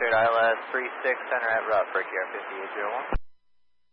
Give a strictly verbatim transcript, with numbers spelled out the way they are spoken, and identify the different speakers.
Speaker 1: I L S three six, center at rough, break here, fifty-eight zero one.